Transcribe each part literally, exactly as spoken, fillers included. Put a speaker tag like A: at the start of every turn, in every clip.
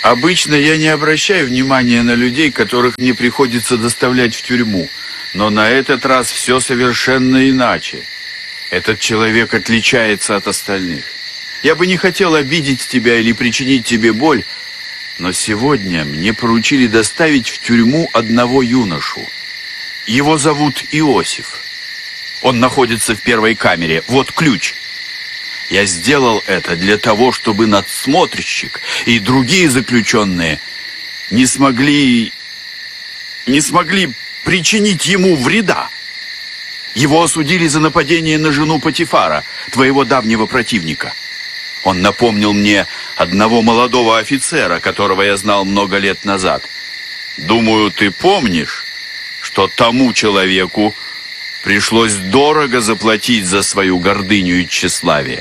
A: Обычно я не обращаю внимания на людей, которых мне приходится доставлять в тюрьму. Но на этот раз все совершенно иначе. Этот человек отличается от остальных. Я бы не хотел обидеть тебя или причинить тебе боль, но сегодня мне поручили доставить в тюрьму одного юношу. Его зовут Иосиф. Он находится в первой камере. Вот ключ. Я сделал это для того, чтобы надсмотрщик и другие заключенные не смогли... не смогли причинить ему вреда. Его осудили за нападение на жену Потифара, твоего давнего противника. Он напомнил мне одного молодого офицера, которого я знал много лет назад. Думаю, ты помнишь, что тому человеку пришлось дорого заплатить за свою гордыню и тщеславие.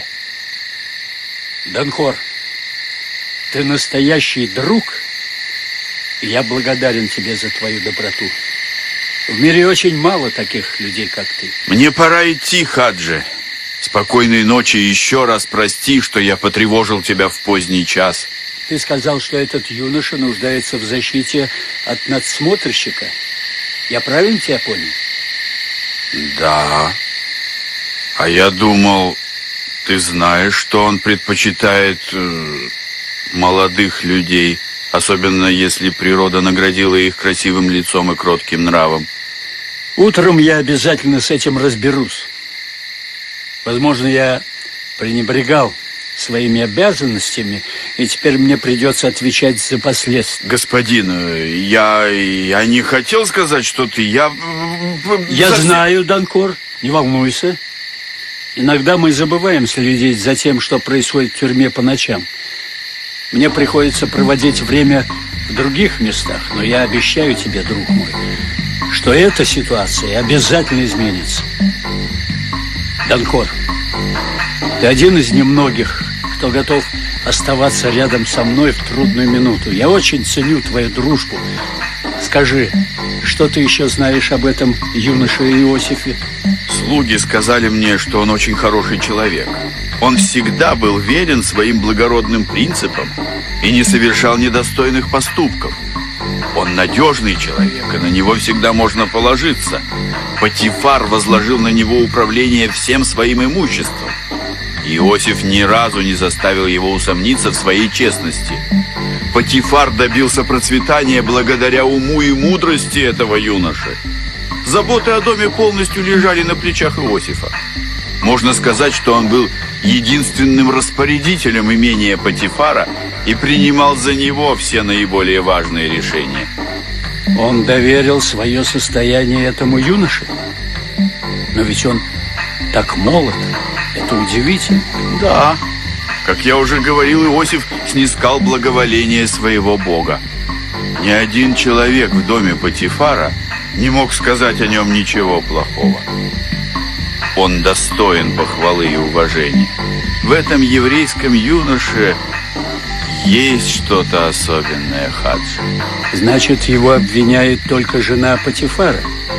B: Данкор, ты настоящий друг, и я благодарен тебе за твою доброту. В мире очень мало таких людей, как ты.
A: Мне пора идти, Хаджи. Спокойной ночи и еще раз прости, что я потревожил тебя в поздний час.
B: Ты сказал, что этот юноша нуждается в защите от надсмотрщика. Я правильно тебя понял?
A: Да. А я думал, ты знаешь, что он предпочитает э, молодых людей, особенно если природа наградила их красивым лицом и кротким нравом.
B: Утром я обязательно с этим разберусь. Возможно, я пренебрегал своими обязанностями, и теперь мне придется отвечать за последствия.
A: Господин, я, я не хотел сказать, что ты... Я,
B: я совсем... знаю, Данкор, не волнуйся. Иногда мы забываем следить за тем, что происходит в тюрьме по ночам. Мне приходится проводить время в других местах, но я обещаю тебе, друг мой, что эта ситуация обязательно изменится. Данкор, ты один из немногих, кто готов оставаться рядом со мной в трудную минуту. Я очень ценю твою дружбу. Скажи, что ты еще знаешь об этом юноше Иосифе?
A: Слуги сказали мне, что он очень хороший человек. Он всегда был верен своим благородным принципам и не совершал недостойных поступков. Он надежный человек, и на него всегда можно положиться. Потифар возложил на него управление всем своим имуществом. Иосиф ни разу не заставил его усомниться в своей честности. Потифар добился процветания благодаря уму и мудрости этого юноши. Заботы о доме полностью лежали на плечах Иосифа. Можно сказать, что он был единственным распорядителем имения Потифара и принимал за него все наиболее важные решения.
B: Он доверил свое состояние этому юноше? Но ведь он так молод. Это удивительно.
A: Да. Как я уже говорил, Иосиф снискал благоволение своего Бога. Ни один человек в доме Потифара не мог сказать о нем ничего плохого. Он достоин похвалы и уважения. В этом еврейском юноше есть что-то особенное, Хаджи.
B: Значит, его обвиняет только жена Потифара.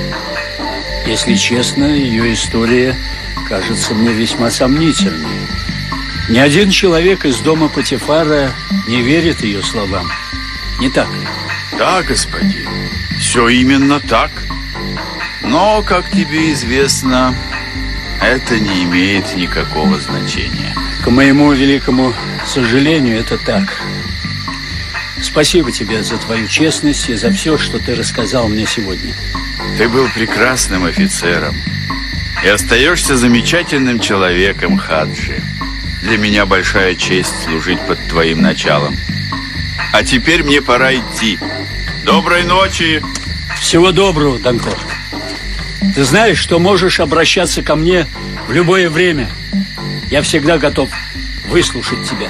B: Если честно, ее история кажется мне весьма сомнительной. Ни один человек из дома Потифара не верит ее словам. Не так ли?
A: Да, господин. Все именно так. Но, как тебе известно, это не имеет никакого значения.
B: К моему великому сожалению, это так. Спасибо тебе за твою честность и за все, что ты рассказал мне сегодня.
A: Ты был прекрасным офицером и остаешься замечательным человеком, Хаджи. Для меня большая честь служить под твоим началом. А теперь мне пора идти. Доброй ночи!
B: Всего доброго, Данкор. Ты знаешь, что можешь обращаться ко мне в любое время. Я всегда готов выслушать тебя.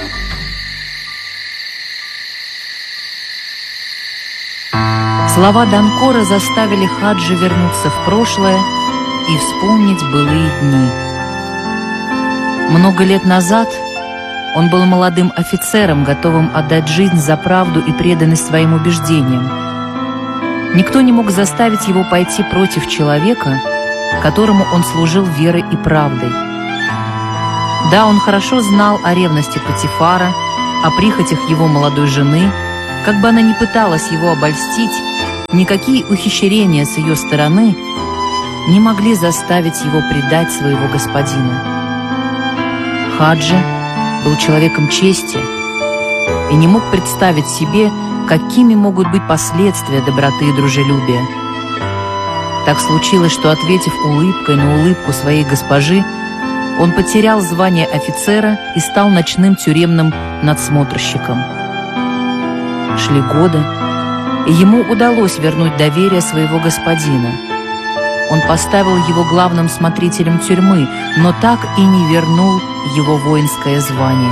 C: Слова Данкора заставили Хаджи вернуться в прошлое и вспомнить былые дни. Много лет назад он был молодым офицером, готовым отдать жизнь за правду и преданность своим убеждениям. Никто не мог заставить его пойти против человека, которому он служил верой и правдой. Да, он хорошо знал о ревности Потифара, о прихотях его молодой жены, как бы она ни пыталась его обольстить, никакие ухищрения с ее стороны не могли заставить его предать своего господина. Хаджи был человеком чести и не мог представить себе, какими могут быть последствия доброты и дружелюбия. Так случилось, что, ответив улыбкой на улыбку своей госпожи, он потерял звание офицера и стал ночным тюремным надсмотрщиком. Шли годы, и ему удалось вернуть доверие своего господина. Он поставил его главным смотрителем тюрьмы, но так и не вернул его воинское звание.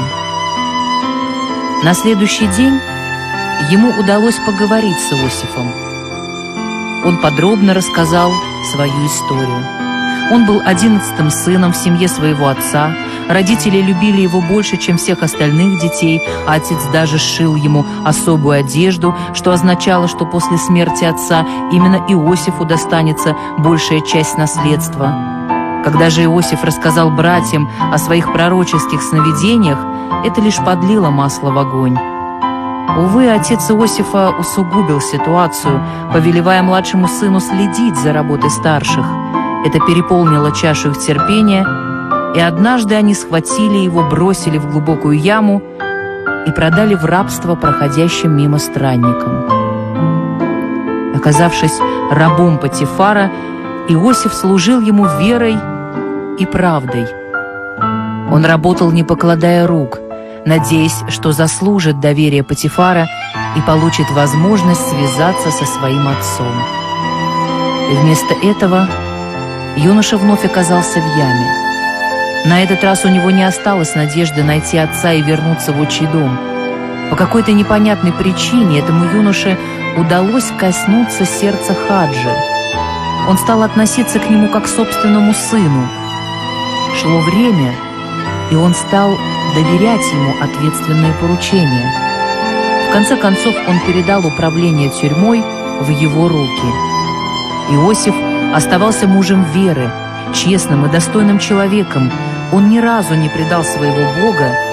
C: На следующий день ему удалось поговорить с Иосифом. Он подробно рассказал свою историю. Он был одиннадцатым сыном в семье своего отца. Родители любили его больше, чем всех остальных детей, а отец даже сшил ему особую одежду, что означало, что после смерти отца именно Иосифу достанется большая часть наследства. Когда же Иосиф рассказал братьям о своих пророческих сновидениях, это лишь подлило масло в огонь. Увы, отец Иосифа усугубил ситуацию, повелевая младшему сыну следить за работой старших. Это переполнило чашу их терпения, и однажды они схватили его, бросили в глубокую яму и продали в рабство проходящим мимо странникам. Оказавшись рабом Потифара, Иосиф служил ему верой и правдой. Он работал, не покладая рук, надеясь, что заслужит доверие Потифара и получит возможность связаться со своим отцом. И вместо этого юноша вновь оказался в яме. На этот раз у него не осталось надежды найти отца и вернуться в отчий дом. По какой-то непонятной причине этому юноше удалось коснуться сердца Хаджи. Он стал относиться к нему как к собственному сыну. Шло время, и он стал доверять ему ответственные поручения. В конце концов, он передал управление тюрьмой в его руки. Иосиф оставался мужем веры, честным и достойным человеком. Он ни разу не предал своего Бога